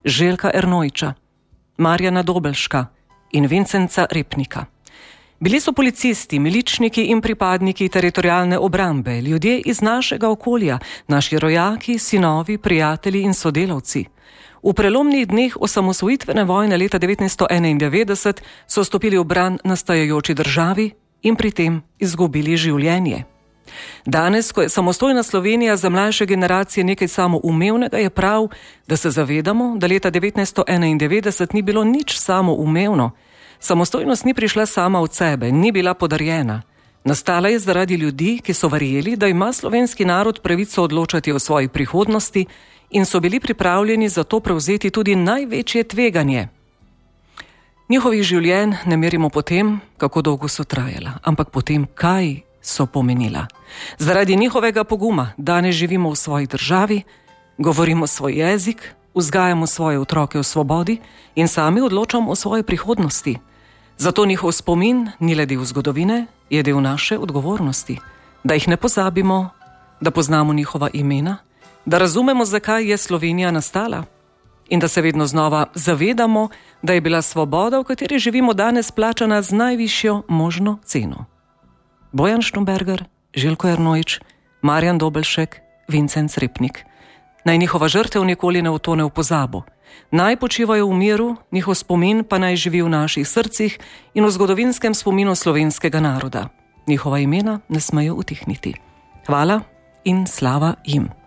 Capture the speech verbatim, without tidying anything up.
Željka Ernojča, Marjana Dobelška in Vincenca Repnika. Bili so policisti, miličniki in pripadniki teritorialne obrambe, ljudje iz našega okolja, naši rojaki, sinovi, prijatelji in sodelavci. V prelomnih dneh osamosvojitvene vojne leta devetnajststo enaindevetdeset so stopili v bran nastajajoči državi in pri tem izgubili življenje. Danes, ko je samostojna Slovenija za mlajše generacije nekaj samoumevnega, je prav, da se zavedamo, da leta devetnajststo enaindevetdeset ni bilo nič samoumevno. Samostojnost ni prišla sama od sebe, ni bila podarjena. Nastala je zaradi ljudi, ki so verjeli, da ima slovenski narod pravico odločati o svoji prihodnosti in so bili pripravljeni za to prevzeti tudi največje tveganje. Njihovih življenj ne merimo po tem, kako dolgo so trajala, ampak po tem, kaj so pomenila. Zaradi njihovega poguma danes živimo v svoji državi, govorimo svoj jezik, vzgajamo svoje otroke v svobodi in sami odločamo o svoji prihodnosti. Zato njihov spomin ni le del zgodovine, je del naše odgovornosti. Da jih ne pozabimo, da poznamo njihova imena, da razumemo, zakaj je Slovenija nastala in da se vedno znova zavedamo, da je bila svoboda, v kateri živimo danes, plačana z najvišjo možno ceno. Bojan Štomberger, Željko Ernojč, Marjan Dobelšek, Vincenc Repnik. Naj njihova žrtev nikoli ne utone v pozabo. Naj počivajo v miru, njihov spomin pa naj živi v naših srcih in v zgodovinskem spominu slovenskega naroda. Njihova imena ne smejo utihniti. Hvala in slava jim.